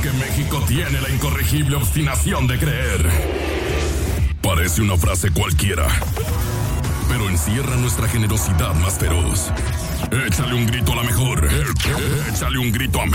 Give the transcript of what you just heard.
que México tiene la incorregible obstinación de creer. Parece una frase cualquiera, pero encierra nuestra generosidad más feroz. Échale un grito a la mejor. Échale un grito a